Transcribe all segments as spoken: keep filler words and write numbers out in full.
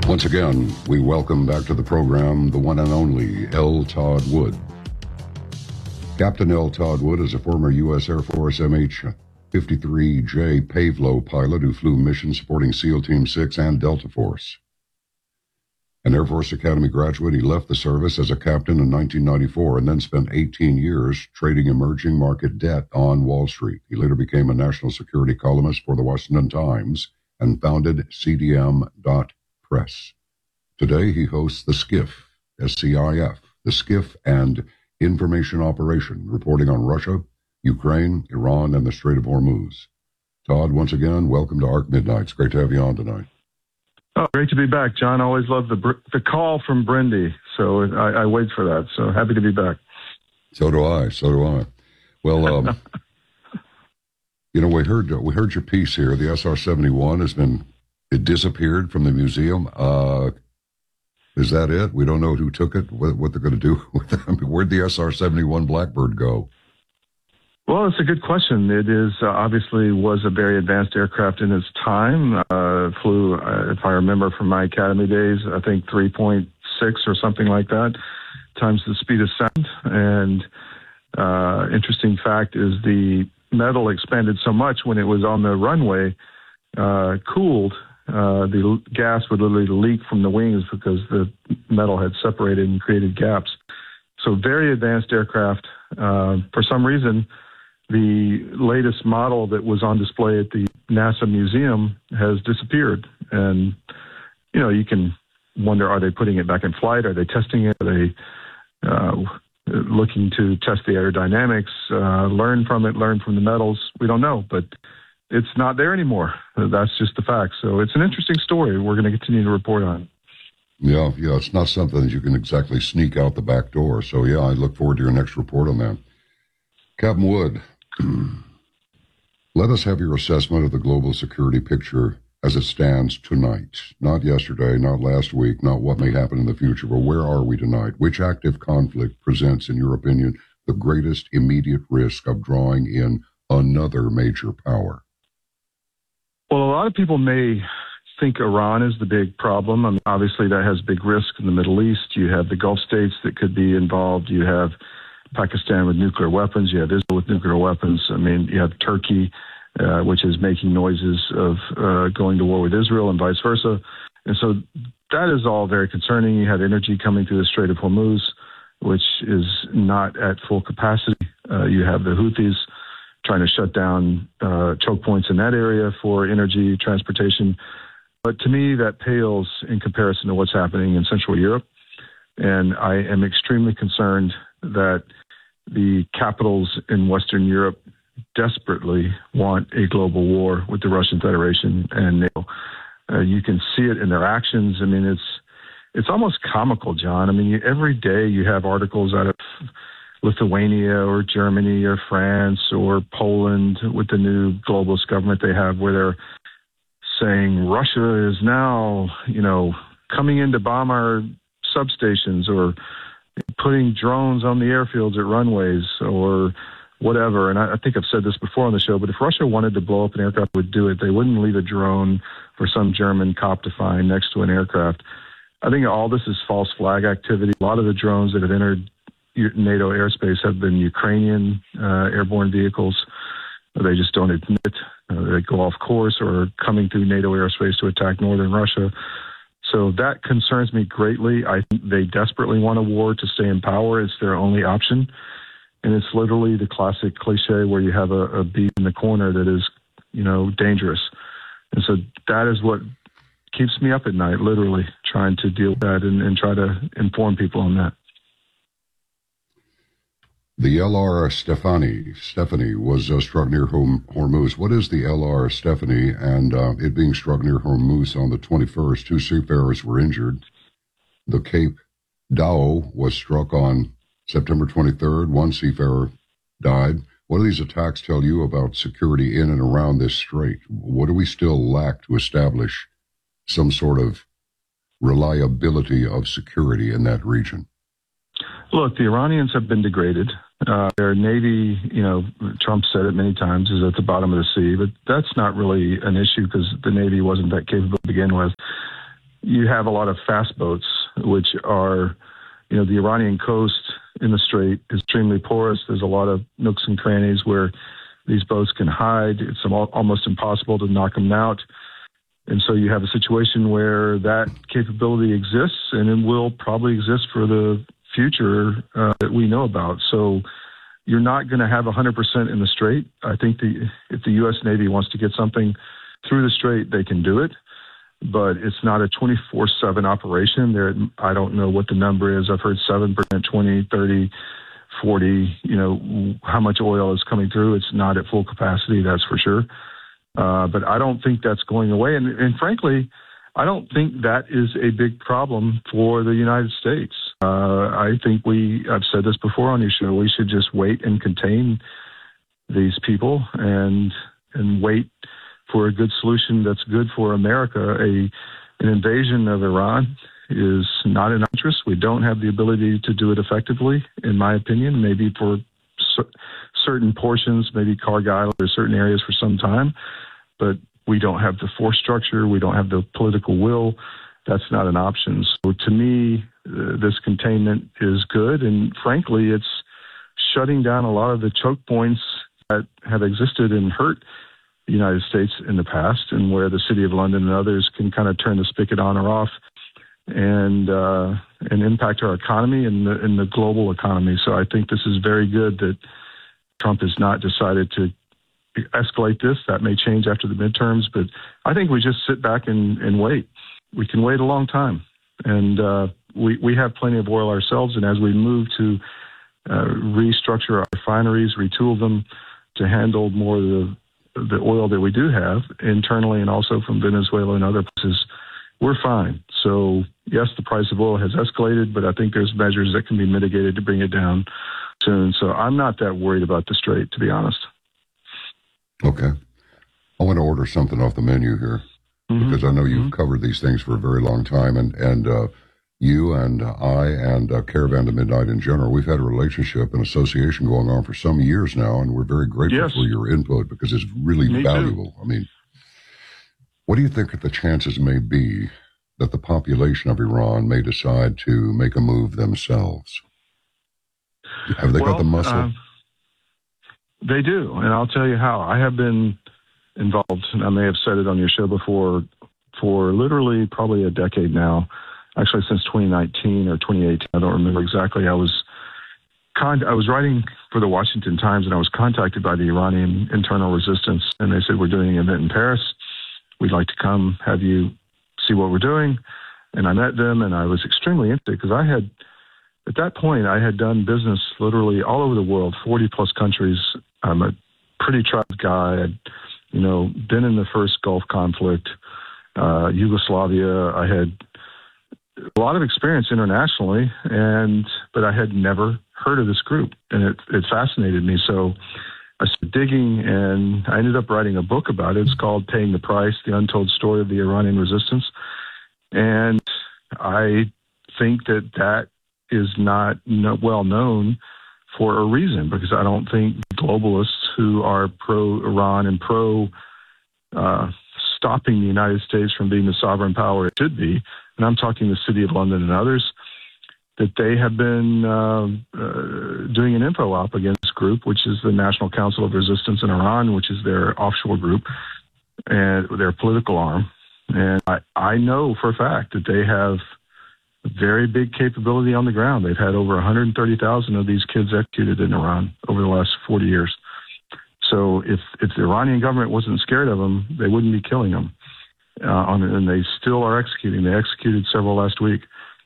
Once again, we welcome back to the program the one and only L. Todd Wood. Captain L. Todd Wood is a former U S Air Force M H fifty-three J Pavlo pilot who flew missions supporting SEAL Team six and Delta Force. An Air Force Academy graduate, he left the service as a captain in nineteen ninety-four and then spent eighteen years trading emerging market debt on Wall Street. He later became a national security columnist for the Washington Times and founded C D M dot Press. Today he hosts the SCIF, S C I F, the SCIF and Information Operation, reporting on Russia, Ukraine, Iran, and the Strait of Hormuz. Todd, once again, welcome to Arc Midnight. It's great to have you on tonight. Oh, great to be back, John. Always love the the call from Brindy, so I, I wait for that. So happy to be back. So do I. So do I. Well, um, you know, we heard we heard your piece here. The S R seventy-one has been it disappeared from the museum. Uh, is that it? We don't know who took it. What, what they're going to do with it? I mean, where'd the S R seventy-one Blackbird go? Well, it's a good question. It is uh, obviously was a very advanced aircraft in its time. Uh, flew, uh, if I remember from my academy days, I think three point six or something like that times the speed of sound. And uh, interesting fact is the metal expanded so much when it was on the runway, uh, cooled. Uh, the gas would literally leak from the wings because the metal had separated and created gaps. So very advanced aircraft. Uh, for some reason, the latest model that was on display at the NASA Museum has disappeared. And, you know, you can wonder, are they putting it back in flight? Are they testing it? Are they uh, looking to test the aerodynamics, uh, learn from it, learn from the metals? We don't know, but it's not there anymore. That's just the fact. So it's an interesting story we're going to continue to report on. Yeah, yeah, it's not something that you can exactly sneak out the back door. So, yeah, I look forward to your next report on that. Captain Wood, let us have your assessment of the global security picture as it stands tonight. Not yesterday, not last week, not what may happen in the future, but where are we tonight? Which active conflict presents, in your opinion, the greatest immediate risk of drawing in another major power? Well, a lot of people may think Iran is the big problem. I mean, obviously, that has big risk in the Middle East. You have the Gulf states that could be involved. You have Pakistan with nuclear weapons. You have Israel with nuclear weapons. I mean, you have Turkey, uh, which is making noises of uh, going to war with Israel and vice versa. And so that is all very concerning. You have energy coming through the Strait of Hormuz, which is not at full capacity. Uh, you have the Houthis trying to shut down uh, choke points in that area for energy transportation. But to me, that pales in comparison to what's happening in Central Europe. And I am extremely concerned that the capitals in Western Europe desperately want a global war with the Russian Federation and NATO. Uh, you can see it in their actions. I mean, it's it's almost comical, John. I mean, you, every day you have articles out of Lithuania or Germany or France or Poland with the new globalist government they have, where they're saying Russia is now, you know, coming in to bomb our substations or putting drones on the airfields at runways or whatever. And I, I think I've said this before on the show, but if Russia wanted to blow up an aircraft, would do it. They wouldn't leave a drone for some German cop to find next to an aircraft. I think all this is false flag activity. A lot of the drones that have entered NATO airspace have been Ukrainian uh, airborne vehicles. They just don't admit uh, they go off course or coming through NATO airspace to attack northern Russia. So that concerns me greatly. I think they desperately want a war to stay in power. It's their only option. And it's literally the classic cliche where you have a, a beast in the corner that is, you know, dangerous. And so that is what keeps me up at night, literally, trying to deal with that and, and try to inform people on that. The L R Stephanie, Stephanie was uh, struck near Hormuz. What is the L R Stephanie? And uh, it being struck near Hormuz on the twenty-first, two seafarers were injured. The Cape Dao was struck on September twenty-third. One seafarer died. What do these attacks tell you about security in and around this strait? What do we still lack to establish some sort of reliability of security in that region? Look, the Iranians have been degraded. Uh, their Navy, you know, Trump said it many times, is at the bottom of the sea, but that's not really an issue because the Navy wasn't that capable to begin with. you have a lot of fast boats, which are, you know, the Iranian coast in the Strait is extremely porous. There's a lot of nooks and crannies where these boats can hide. It's almost impossible to knock them out. And so you have a situation where that capability exists, and it will probably exist for the future uh, that we know about. So you're not going to have one hundred percent in the Strait. I think the if the U S Navy wants to get something through the Strait, they can do it. But it's not a twenty-four seven operation. There, I don't know what the number is. I've heard seven percent, twenty, thirty, forty, you know, how much oil is coming through. It's not at full capacity, that's for sure. Uh, but I don't think that's going away. And, and frankly, I don't think that is a big problem for the United States. Uh, I think we, I've said this before on your show, we should just wait and contain these people and and wait for a good solution that's good for America. A an invasion of Iran is not in our interest. We don't have the ability to do it effectively, in my opinion, maybe for cer- certain portions, maybe Kargil or certain areas for some time, but we don't have the force structure. We don't have the political will. That's not an option. So to me, uh, this containment is good. And frankly, it's shutting down a lot of the choke points that have existed and hurt the United States in the past, and where the City of London and others can kind of turn the spigot on or off and uh, and impact our economy and the, and the global economy. So I think this is very good that Trump has not decided to escalate this. That may change after the midterms, but I think we just sit back and, and wait. We can wait a long time. And uh, we, we have plenty of oil ourselves, and as we move to uh, restructure our refineries, retool them to handle more of the the oil that we do have internally and also from Venezuela and other places, we're fine. So yes, the price of oil has escalated, but I think there's measures that can be mitigated to bring it down soon. So I'm not that worried about the Strait, to be honest. Okay. I want to order something off the menu here, mm-hmm. because I know you've mm-hmm. covered these things for a very long time, and, and uh, you and I and uh, Caravan to Midnight in general, we've had a relationship and association going on for some years now, and we're very grateful yes. for your input because it's really Me valuable. Too. I mean, what do you think the chances may be that the population of Iran may decide to make a move themselves? Have they well, got the muscle? Uh, they do, and I'll tell you how. I have been involved, and I may have said it on your show before, for literally probably a decade now. Actually, since twenty nineteen or twenty eighteen, I don't remember exactly. I was con- I was writing for the Washington Times, and I was contacted by the Iranian Internal Resistance, and they said, we're doing an event in Paris. We'd like to come have you see what we're doing. And I met them, and I was extremely interested because I had, at that point, I had done business literally all over the world, forty plus countries. I'm a pretty traveled guy. I'd, you know, been in the first Gulf conflict, uh, Yugoslavia. I had a lot of experience internationally, and but I had never heard of this group, and it, it fascinated me. So I started digging, and I ended up writing a book about it. It's called Paying the Price, The Untold Story of the Iranian Resistance. And I think that that is not no, well known for a reason, because I don't think globalists who are pro-Iran and pro uh, stopping the United States from being the sovereign power it should be, and I'm talking the City of London and others, that they have been uh, uh, doing an info op against this group, which is the National Council of Resistance in Iran, which is their offshore group and their political arm. And I, I know for a fact that they have very big capability on the ground. They've had over one hundred thirty thousand of these kids executed in Iran over the last forty years. So if, if the Iranian government wasn't scared of them, they wouldn't be killing them. Uh, on, and they still are executing. They executed several last week.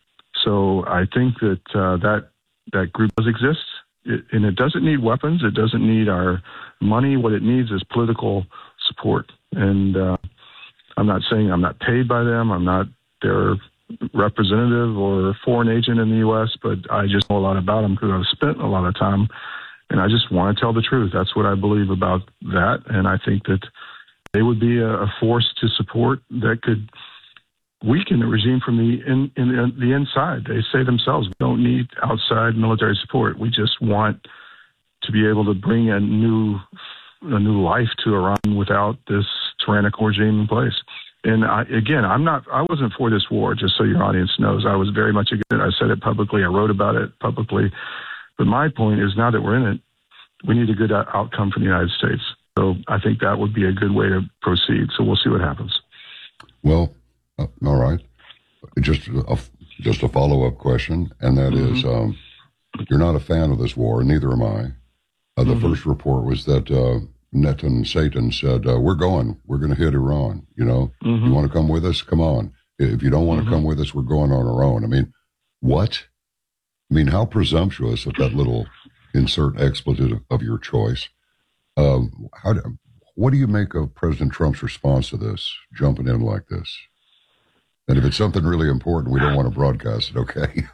So I think that uh, that that group does exist, it, and it doesn't need weapons. It doesn't need our money. What it needs is political support. And uh, I'm not saying I'm not paid by them. I'm not their representative or foreign agent in the U S, but I just know a lot about them because I've spent a lot of time, and I just want to tell the truth. That's what I believe about that, and I think that they would be a, a force to support that could weaken the regime from the in, in the, the inside. They say themselves, we don't need outside military support. We just want to be able to bring a new a new life to Iran without this tyrannical regime in place. And I, again, I'm not, I wasn't for this war, just so your audience knows. I was very much against it. I said it publicly. I wrote about it publicly. But my point is, now that we're in it, we need a good outcome for the United States. So I think that would be a good way to proceed. So we'll see what happens. Well, uh, all right. Just a, just a follow-up question, and that mm-hmm. is, um, you're not a fan of this war, neither am I. Uh, the mm-hmm. first report was that uh, Netan Satan said, uh, we're going, we're going to hit Iran. You know, mm-hmm. you want to come with us? Come on. If you don't want to mm-hmm. come with us, we're going on our own. I mean, what? I mean, how presumptuous of that little insert expletive of your choice. Um, how do, what do you make of President Trump's response to this, jumping in like this? And if it's something really important, we don't want to broadcast it, okay?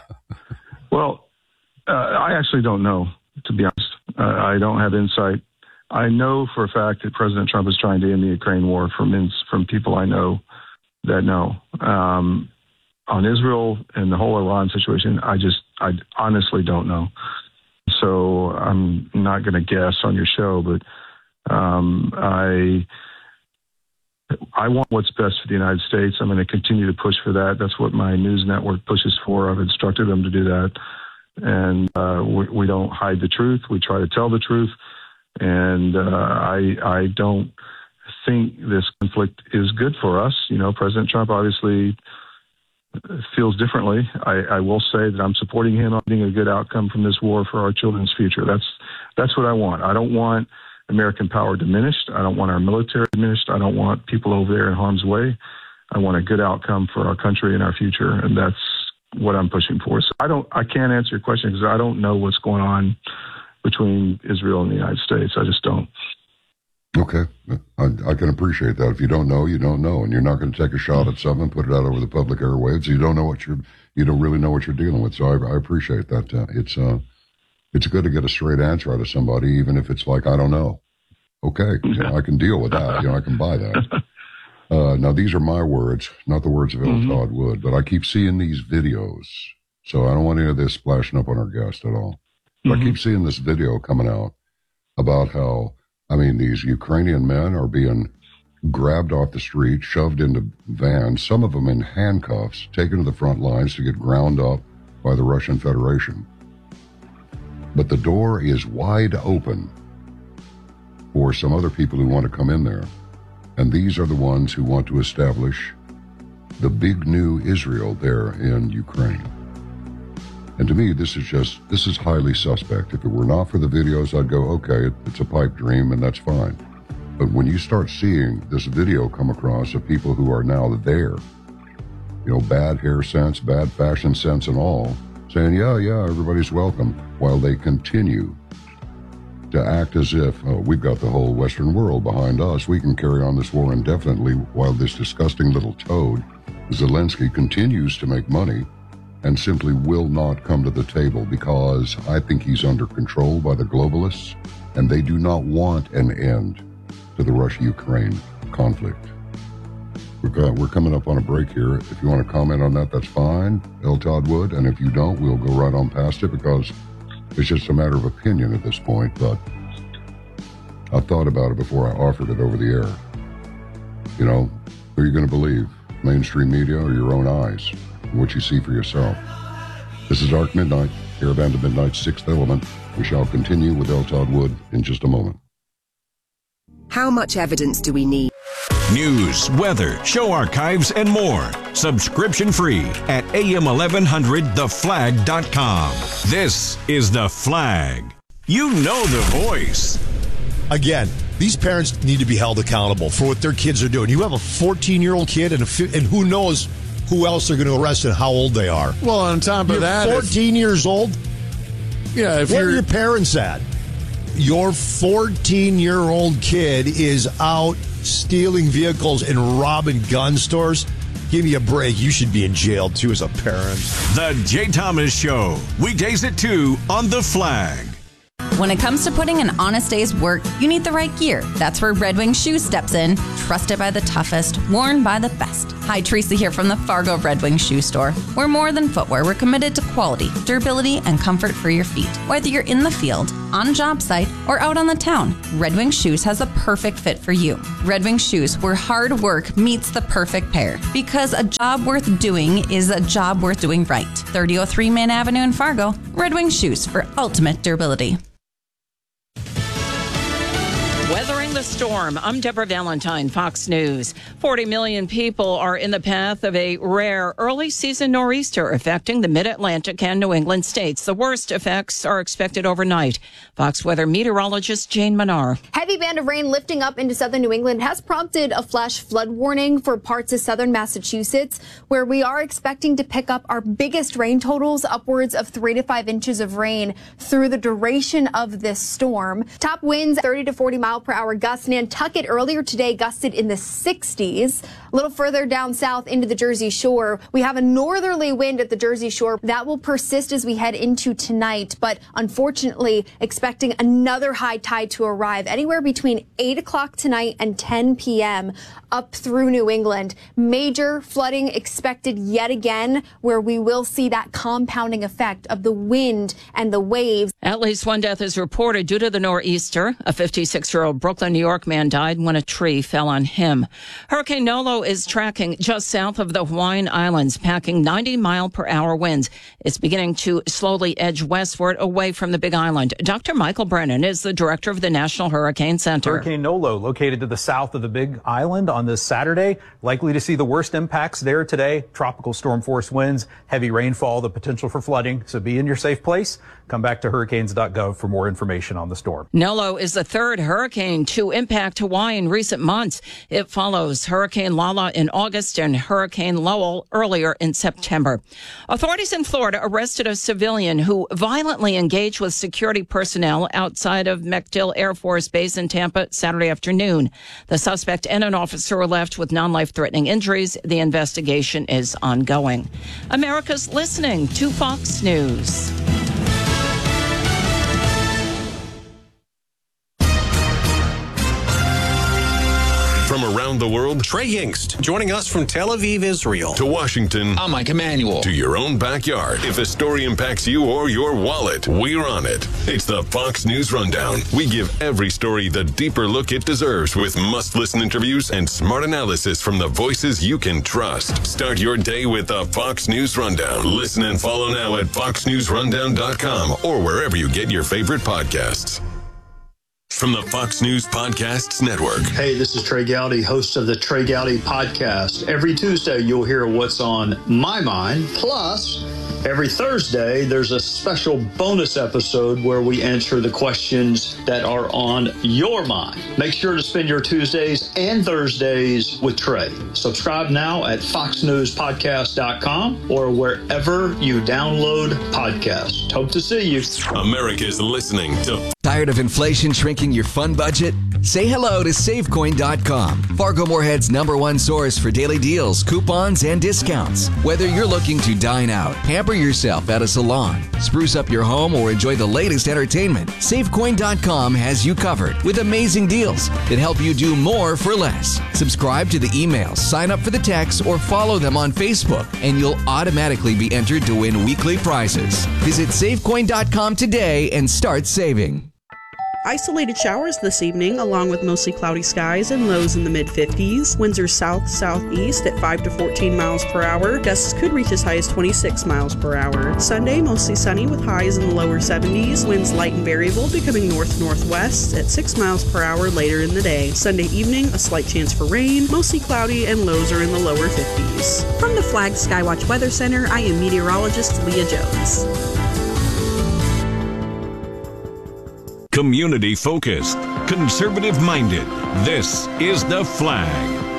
Well, uh, I actually don't know, to be honest. Uh, I don't have insight. I know for a fact that President Trump is trying to end the Ukraine war from ins- from people I know that know. Um, on Israel and the whole Iran situation, I just, I honestly don't know. So I'm not going to guess on your show, but um, I, I want what's best for the United States. I'm going to continue to push for that. That's what my news network pushes for. I've instructed them to do that. And uh, we, we don't hide the truth. We try to tell the truth. And uh, I, I don't think this conflict is good for us. You know, President Trump obviously feels differently. I, I will say that I'm supporting him on getting a good outcome from this war for our children's future. That's that's what I want. I don't want American power diminished. I don't want our military diminished. I don't want people over there in harm's way. I want a good outcome for our country and our future, and that's what I'm pushing for. So I don't, I can't answer your question because I don't know what's going on between Israel and the United States. I just don't. Okay. I, I can appreciate that. If you don't know, you don't know, and you're not going to take a shot at something and put it out over the public airwaves. You don't know what you're, you don't really know what you're dealing with. So I, I appreciate that. Uh, it's, uh, it's good to get a straight answer out of somebody, even if it's like, I don't know. Okay. You know, I can deal with that. You know, I can buy that. Uh, now, these are my words, not the words of L. Mm-hmm. Todd Wood, but I keep seeing these videos. So I don't want any of this splashing up on our guest at all. But mm-hmm. I keep seeing this video coming out about how, I mean, these Ukrainian men are being grabbed off the street, shoved into vans, some of them in handcuffs, taken to the front lines to get ground up by the Russian Federation. But the door is wide open for some other people who want to come in there. And these are the ones who want to establish the big new Israel there in Ukraine. And to me, this is just, this is highly suspect. If it were not for the videos, I'd go, okay, it, it's a pipe dream and that's fine. But when you start seeing this video come across of people who are now there, you know, bad hair sense, bad fashion sense and all, saying, yeah, yeah, everybody's welcome, while they continue to act as if, oh, we've got the whole Western world behind us. We can carry on this war indefinitely while this disgusting little toad, Zelensky, continues to make money and simply will not come to the table because I think he's under control by the globalists and they do not want an end to the Russia-Ukraine conflict. We're, got, we're coming up on a break here. If you want to comment on that, that's fine, L. Todd Wood. And if you don't, we'll go right on past it because it's just a matter of opinion at this point. But I thought about it before I offered it over the air. You know, who are you going to believe? Mainstream media or your own eyes? What you see for yourself. This is Dark Midnight, Caravan to Midnight's Sixth Element. We shall continue with L. Todd Wood in just a moment. How much evidence do we need? News, weather, show archives, and more. Subscription free at A M eleven hundred the flag dot com. This is The Flag. You know the voice. Again, these parents need to be held accountable for what their kids are doing. You have a fourteen-year-old kid, and, a, and who knows who else they're going to arrest and how old they are. Well, on top of you're that, fourteen if, years old. Yeah, if what you're, are your parents at? Your fourteen-year-old kid is out stealing vehicles and robbing gun stores. Give me a break. You should be in jail too as a parent. The Jay Thomas Show, weekdays at two on The Flag. When it comes to putting an honest day's work, you need the right gear. That's where Red Wing Shoes steps in, trusted by the toughest, worn by the best. Hi, Teresa here from the Fargo Red Wing Shoe Store. We're more than footwear. We're committed to quality, durability, and comfort for your feet. Whether you're in the field, on a job site, or out on the town, Red Wing Shoes has a perfect fit for you. Red Wing Shoes, where hard work meets the perfect pair. Because a job worth doing is a job worth doing right. thirty oh three Main Avenue in Fargo. Red Wing Shoes for ultimate durability. Weathering the storm. I'm Deborah Valentine, Fox News. forty million people are in the path of a rare early season nor'easter affecting the mid-Atlantic and New England states. The worst effects are expected overnight. Fox weather meteorologist Jane Manar. Heavy band of rain lifting up into southern New England has prompted a flash flood warning for parts of southern Massachusetts, where we are expecting to pick up our biggest rain totals, upwards of three to five inches of rain through the duration of this storm. Top winds thirty to forty mile per hour gusts. Nantucket earlier today gusted in the sixties. A little further down south into the Jersey Shore, we have a northerly wind at the Jersey Shore that will persist as we head into tonight, but unfortunately expecting another high tide to arrive anywhere between eight o'clock tonight and ten p.m. up through New England. Major flooding expected yet again, where we will see that compounding effect of the wind and the waves. At least one death is reported due to the nor'easter. A fifty-six-year-old Brooklyn, New York man died when a tree fell on him. Hurricane Nolo is tracking just south of the Hawaiian Islands, packing ninety mile per hour winds. It's beginning to slowly edge westward away from the Big Island. Doctor Michael Brennan is the director of the National Hurricane Center. Hurricane Nolo, located to the south of the Big Island on this Saturday, likely to see the worst impacts there today. Tropical storm force winds, heavy rainfall, the potential for flooding. So be in your safe place. Come back to hurricanes dot gov for more information on the storm. Nolo is the third hurricane to impact Hawaii in recent months. It follows Hurricane Lala in August and Hurricane Lowell earlier in September. Authorities in Florida arrested a civilian who violently engaged with security personnel outside of MacDill Air Force Base in Tampa Saturday afternoon. The suspect and an officer were left with non-life-threatening injuries. The investigation is ongoing. America's listening to Fox News. From around the world, Trey Yingst, joining us from Tel Aviv, Israel. To Washington. I'm Mike Emanuel. To your own backyard. If a story impacts you or your wallet, we're on it. It's the Fox News Rundown. We give every story the deeper look it deserves with must-listen interviews and smart analysis from the voices you can trust. Start your day with the Fox News Rundown. Listen and follow now at fox news rundown dot com or wherever you get your favorite podcasts. From the Fox News Podcasts Network. Hey, this is Trey Gowdy, host of the Trey Gowdy Podcast. Every Tuesday, you'll hear what's on my mind. Plus, every Thursday, there's a special bonus episode where we answer the questions that are on your mind. Make sure to spend your Tuesdays and Thursdays with Trey. Subscribe now at fox news podcast dot com or wherever you download podcasts. Hope to see you. America's listening to... Tired of inflation shrinking your fun budget? Say hello to save coin dot com, Fargo Moorhead's number one source for daily deals, coupons, and discounts. Whether you're looking to dine out, pamper yourself at a salon, spruce up your home, or enjoy the latest entertainment, save coin dot com has you covered with amazing deals that help you do more for less. Subscribe to the emails, sign up for the texts, or follow them on Facebook, and you'll automatically be entered to win weekly prizes. Visit save coin dot com today and start saving. Isolated showers this evening, along with mostly cloudy skies and lows in the mid-fifties. Winds are south-southeast at five to fourteen miles per hour. Gusts could reach as high as twenty-six miles per hour. Sunday, mostly sunny with highs in the lower seventies. Winds light and variable, becoming north-northwest at six miles per hour later in the day. Sunday evening, a slight chance for rain, mostly cloudy, and lows are in the lower fifties. From the Flag Skywatch Weather Center, I am meteorologist Leah Jones. Community focused, conservative minded. This is The Flag.